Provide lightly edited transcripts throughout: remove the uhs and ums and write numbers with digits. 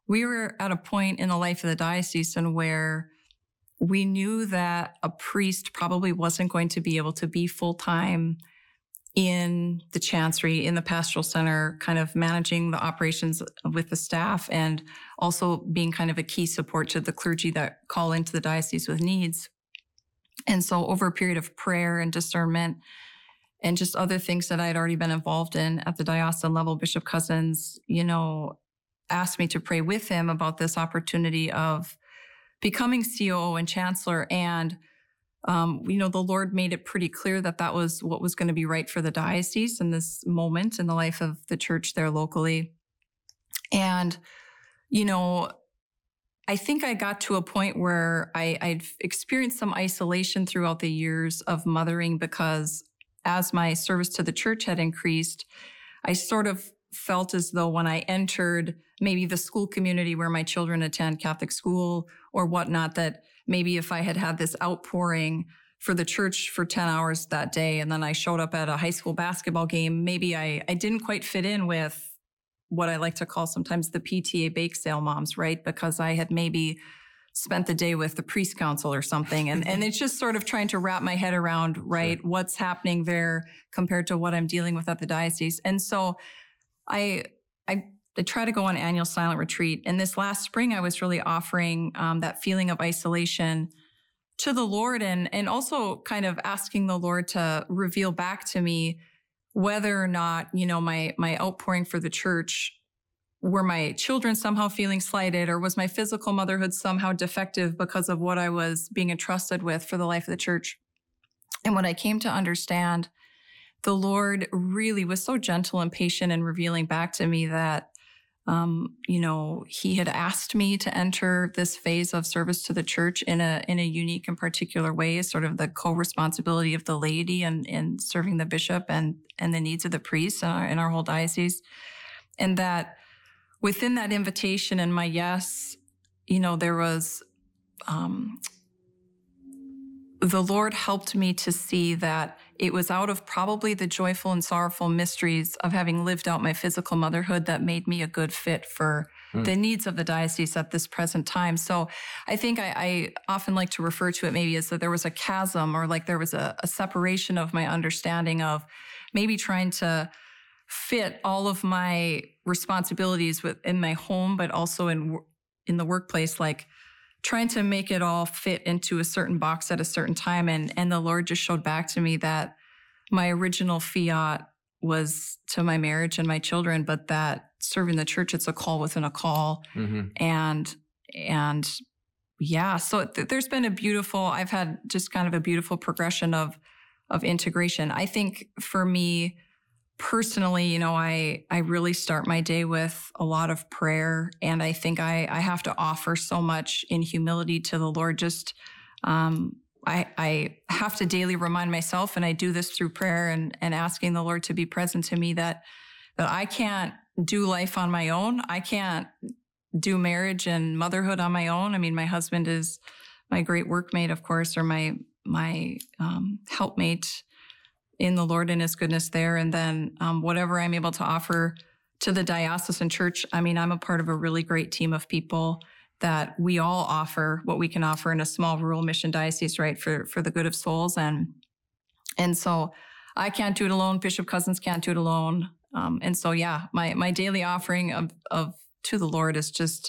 we were at a point in the life of the diocesan where we knew that a priest probably wasn't going to be able to be full-time in the chancery, in the pastoral center, kind of managing the operations with the staff and also being kind of a key support to the clergy that call into the diocese with needs. And so over a period of prayer and discernment and just other things that I'd already been involved in at the diocesan level, Bishop Cousins, asked me to pray with him about this opportunity of becoming COO and chancellor. And the Lord made it pretty clear that that was what was going to be right for the diocese in this moment in the life of the church there locally. And, I think I got to a point where I'd experienced some isolation throughout the years of mothering because as my service to the church had increased, I sort of felt as though when I entered maybe the school community where my children attend Catholic school or whatnot, that maybe if I had had this outpouring for the church for 10 hours that day, and then I showed up at a high school basketball game, maybe I didn't quite fit in with what I like to call sometimes the PTA bake sale moms, right? Because I had maybe spent the day with the priest council or something. And it's just sort of trying to wrap my head around, right, sure, what's happening there compared to what I'm dealing with at the diocese. And so I try to go on annual silent retreat. And this last spring, I was really offering that feeling of isolation to the Lord and also kind of asking the Lord to reveal back to me whether or not, my outpouring for the church, were my children somehow feeling slighted, or was my physical motherhood somehow defective because of what I was being entrusted with for the life of the church? And when I came to understand, the Lord really was so gentle and patient in revealing back to me that, he had asked me to enter this phase of service to the church in a unique and particular way, sort of the co-responsibility of the laity and serving the bishop and the needs of the priests in our whole diocese. And that within that invitation and my yes, there was, the Lord helped me to see that it was out of probably the joyful and sorrowful mysteries of having lived out my physical motherhood that made me a good fit for the needs of the diocese at this present time. So I think I often like to refer to it maybe as that there was a chasm, or like there was a separation of my understanding of maybe trying to fit all of my responsibilities within my home, but also in the workplace, like trying to make it all fit into a certain box at a certain time. And the Lord just showed back to me that my original fiat was to my marriage and my children, but that serving the church, it's a call within a call. Mm-hmm. And yeah, so there's been I've had just kind of a beautiful progression of integration. I think for me, personally, I really start my day with a lot of prayer, and I think I have to offer so much in humility to the Lord. Just I have to daily remind myself, and I do this through prayer and asking the Lord to be present to me, that I can't do life on my own. I can't do marriage and motherhood on my own. I mean, my husband is my great workmate, of course, or my helpmate in the Lord and his goodness there. And then whatever I'm able to offer to the diocesan church, I mean, I'm a part of a really great team of people that we all offer what we can offer in a small rural mission diocese, right, for the good of souls. And so I can't do it alone. Bishop Cousins can't do it alone. And so, yeah, my daily offering of to the Lord is just,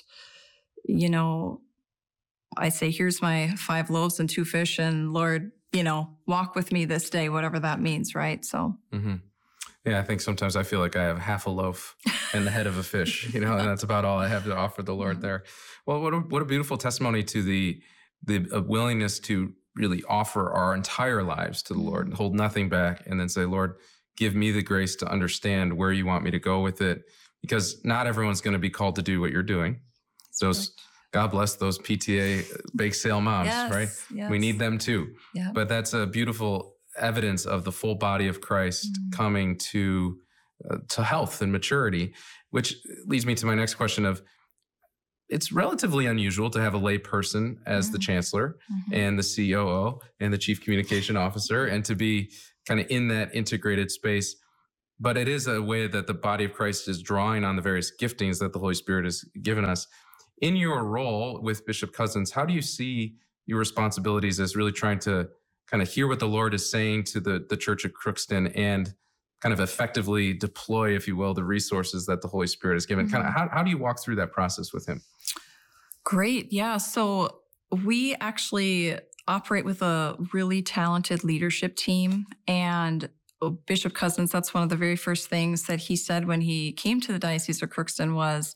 I say, here's my 5 loaves and 2 fish, and Lord, walk with me this day, whatever that means, right? So. Mm-hmm. Yeah, I think sometimes I feel like I have half a loaf and the head of a fish, and that's about all I have to offer the Lord there. Well, what a beautiful testimony to the willingness to really offer our entire lives to the Lord and hold nothing back, and then say, Lord, give me the grace to understand where you want me to go with it, because not everyone's going to be called to do what you're doing. God bless those PTA bake sale moms, yes, right? Yes. We need them too. Yeah. But that's a beautiful evidence of the full body of Christ coming to health and maturity, which leads me to my next question of, it's relatively unusual to have a lay person as the chancellor and the COO and the chief communication officer, and to be kind of in that integrated space. But it is a way that the body of Christ is drawing on the various giftings that the Holy Spirit has given us. In your role with Bishop Cozzens, how do you see your responsibilities as really trying to kind of hear what the Lord is saying to the Church of Crookston and kind of effectively deploy, if you will, the resources that the Holy Spirit has given? Kind of how do you walk through that process with him? Great. Yeah. So we actually operate with a really talented leadership team. And Bishop Cozzens, that's one of the very first things that he said when he came to the Diocese of Crookston was,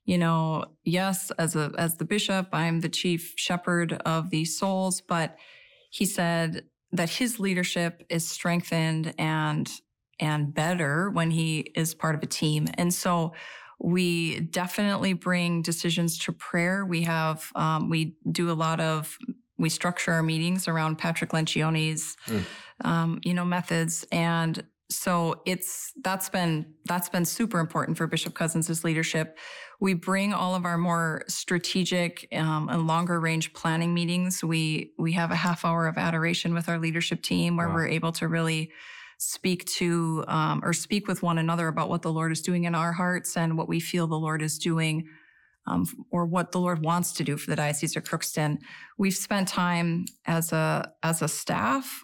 yes, as the bishop, I'm the chief shepherd of these souls, but he said that his leadership is strengthened and better when he is part of a team. And so we definitely bring decisions to prayer. We have, we structure our meetings around Patrick Lencioni's, methods. And so that's been super important for Bishop Cozzens' leadership. We bring all of our more strategic and longer range planning meetings. We have a half hour of adoration with our leadership team where we're able to really speak with one another about what the Lord is doing in our hearts and what we feel the Lord is doing, or what the Lord wants to do for the Diocese of Crookston. We've spent time as a staff,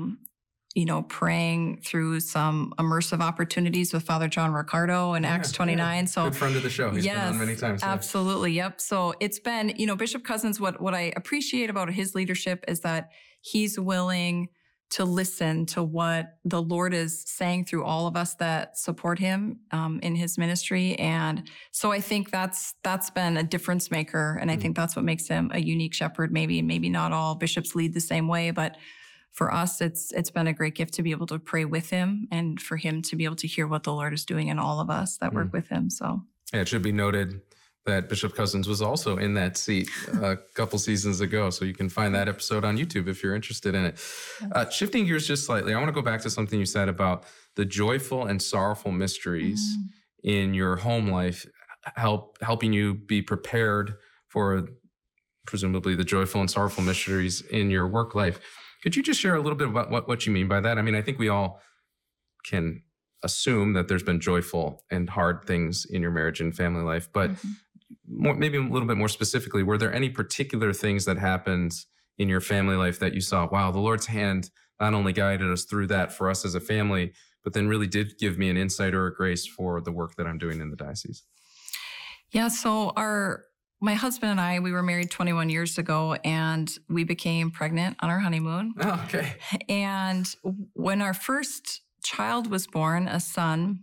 praying through some immersive opportunities with Father John Ricardo and Acts 29. Yeah. So good friend of the show. He's been on many times. Absolutely. Yep. So it's been, Bishop Cozzens, what I appreciate about his leadership is that he's willing to listen to what the Lord is saying through all of us that support him in his ministry. And so I think that's been a difference maker. And I think that's what makes him a unique shepherd. Maybe not all bishops lead the same way, but for us, it's been a great gift to be able to pray with him and for him to be able to hear what the Lord is doing in all of us that work with him. So yeah, it should be noted that Bishop Cozzens was also in that seat a couple seasons ago. So you can find that episode on YouTube if you're interested in it. Shifting gears just slightly, I want to go back to something you said about the joyful and sorrowful mysteries in your home life, helping you be prepared for presumably the joyful and sorrowful mysteries in your work life. Could you just share a little bit about what you mean by that? I mean, I think we all can assume that there's been joyful and hard things in your marriage and family life, but maybe a little bit more specifically, were there any particular things that happened in your family life that you saw, wow, the Lord's hand not only guided us through that for us as a family, but then really did give me an insight or a grace for the work that I'm doing in the diocese? Yeah, so my husband and I, we were married 21 years ago, and we became pregnant on our honeymoon. Oh, okay. And when our first child was born, a son,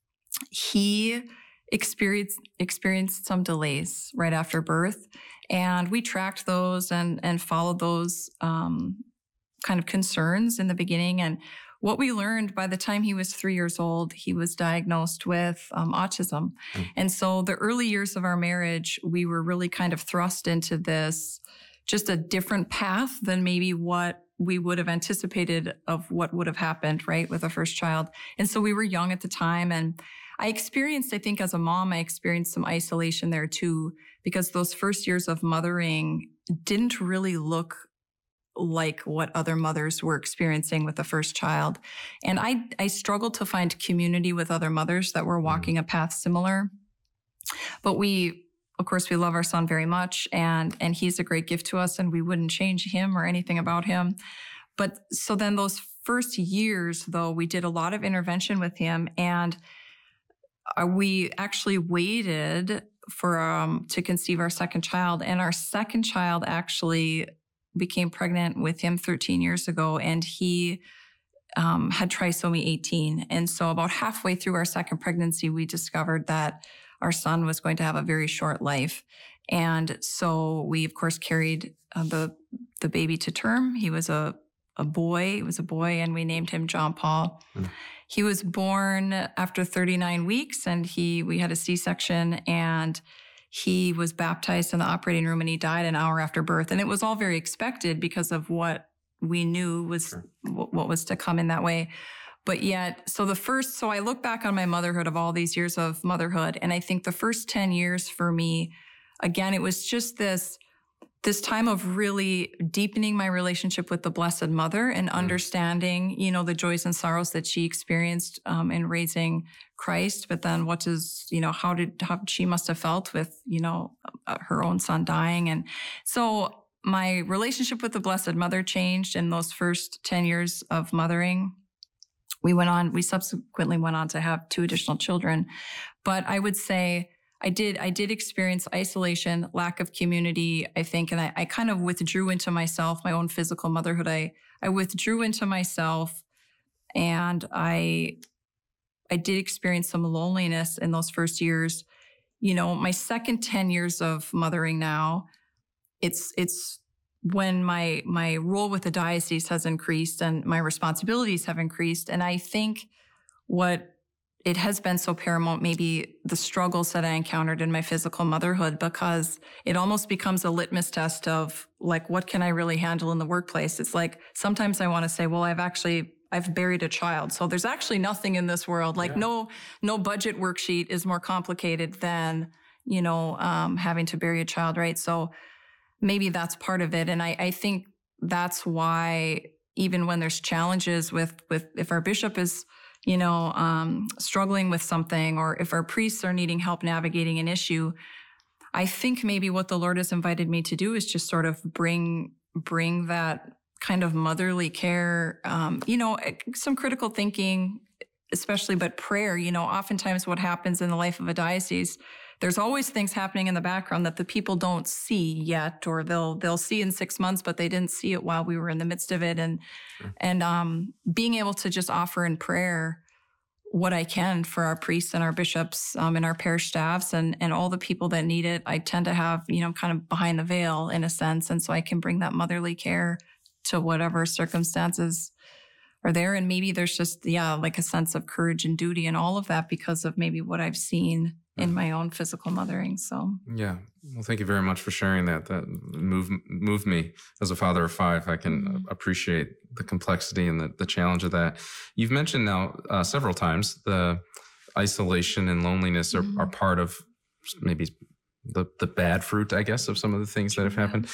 he experienced some delays right after birth. And we tracked those and followed those kind of concerns in the beginning. And what we learned by the time he was 3 years old, he was diagnosed with autism. And so the early years of our marriage, we were really kind of thrust into this, just a different path than maybe what we would have anticipated of what would have happened, right, with a first child. And so we were young at the time. And I think as a mom, I experienced some isolation there too, because those first years of mothering didn't really look like what other mothers were experiencing with the first child. And I struggled to find community with other mothers that were walking a path similar. But of course, we love our son very much, and he's a great gift to us, and we wouldn't change him or anything about him. But so then those first years, though, we did a lot of intervention with him, and we actually waited for to conceive our second child. And our second child actually became pregnant with him 13 years ago, and he had trisomy 18. And so about halfway through our second pregnancy, we discovered that our son was going to have a very short life. And so we, of course, carried the baby to term. He was a boy. It was a boy, and we named him John Paul. He was born after 39 weeks, and we had a C-section, and he was baptized in the operating room, and he died an hour after birth. And it was all very expected because of what we knew was what was to come in that way. But yet, so I look back on my motherhood of all these years of motherhood, and I think the first 10 years for me, again, it was just this time of really deepening my relationship with the Blessed Mother and understanding, the joys and sorrows that she experienced in raising Christ. But then how she must have felt with, her own son dying. And so my relationship with the Blessed Mother changed in those first 10 years of mothering. We subsequently went on to have 2 additional children. But I would say I did experience isolation, lack of community, I think, and I kind of withdrew into myself, my own physical motherhood. I withdrew into myself, and I did experience some loneliness in those first years. My second 10 years of mothering now, it's when my role with the diocese has increased and my responsibilities have increased. And I think what it has been so paramount, maybe the struggles that I encountered in my physical motherhood, because it almost becomes a litmus test of like, what can I really handle in the workplace? It's like, sometimes I want to say, well, I've buried a child. So there's actually nothing in this world. Like no budget worksheet is more complicated than, having to bury a child, right? So maybe that's part of it. And I think that's why even when there's challenges with if our bishop is, struggling with something, or if our priests are needing help navigating an issue, I think maybe what the Lord has invited me to do is just sort of bring that kind of motherly care, some critical thinking, especially, but prayer. Oftentimes what happens in the life of a diocese, there's always things happening in the background that the people don't see yet, or they'll see in 6 months, but they didn't see it while we were in the midst of it. And being able to just offer in prayer what I can for our priests and our bishops and our parish staffs and all the people that need it. I tend to have, kind of behind the veil in a sense. And so I can bring that motherly care to whatever circumstances are there. And maybe there's just, like a sense of courage and duty and all of that because of maybe what I've seen in my own physical mothering. So, yeah. Well, thank you very much for sharing that. That moved me as a father of 5. I can appreciate the complexity and the challenge of that. You've mentioned now several times the isolation and loneliness are part of maybe the bad fruit, I guess, of some of the things that have happened.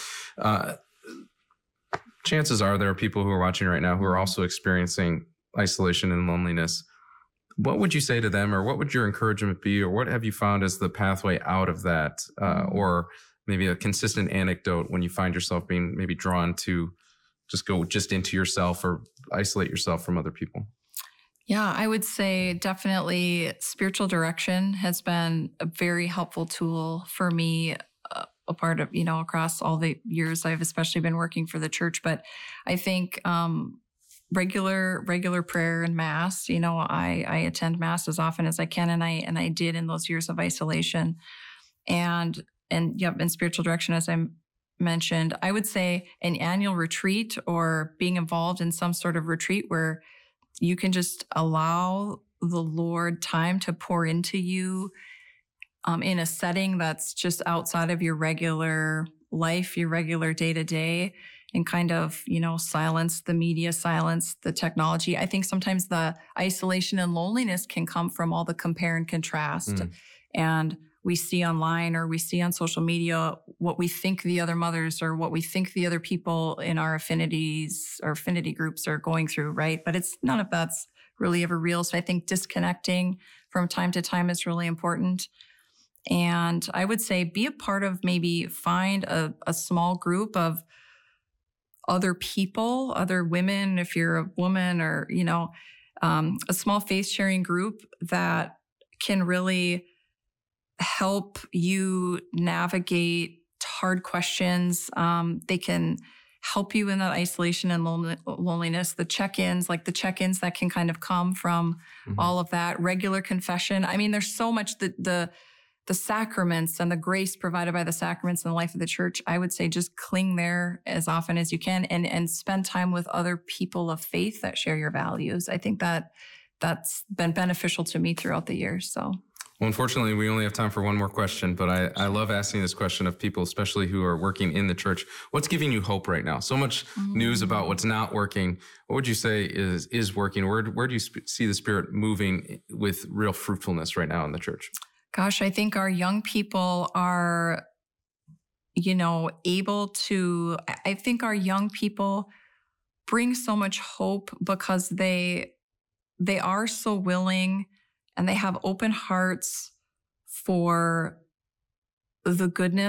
Chances are there are people who are watching right now who are also experiencing isolation and loneliness. What would you say to them, or what would your encouragement be, or what have you found as the pathway out of that, or maybe a consistent anecdote when you find yourself being maybe drawn to go into yourself or isolate yourself from other people? Yeah, I would say definitely spiritual direction has been a very helpful tool for me, a part of, across all the years I've especially been working for the church. But I think regular prayer and mass, I attend mass as often as I can. And I did in those years of isolation and in spiritual direction, as I mentioned. I would say an annual retreat or being involved in some sort of retreat where you can just allow the Lord time to pour into you in a setting that's just outside of your regular life, your regular day-to-day, and kind of, silence the media, silence the technology. I think sometimes the isolation and loneliness can come from all the compare and contrast. And we see online or we see on social media what we think the other mothers or what we think the other people in our affinities or affinity groups are going through, right? But none of that's really ever real. So I think disconnecting from time to time is really important. And I would say be a part of, maybe find a small group of other people, other women, if you're a woman, or, a small faith sharing group that can really help you navigate hard questions. They can help you in that isolation and loneliness, the check-ins that can kind of come from all of that, regular confession. I mean, there's so much that the sacraments and the grace provided by the sacraments in the life of the church. I would say just cling there as often as you can and spend time with other people of faith that share your values. I think that's been beneficial to me throughout the years. So. Well, unfortunately, we only have time for one more question, but I love asking this question of people, especially who are working in the church. What's giving you hope right now? So much news about what's not working. What would you say is working? Where do you see the Spirit moving with real fruitfulness right now in the church? Gosh, I think our young people are, I think our young people bring so much hope because they are so willing and they have open hearts for the goodness